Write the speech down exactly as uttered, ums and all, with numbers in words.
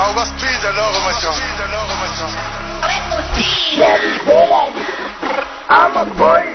on gaspille de l'or, machin. I'm a boy.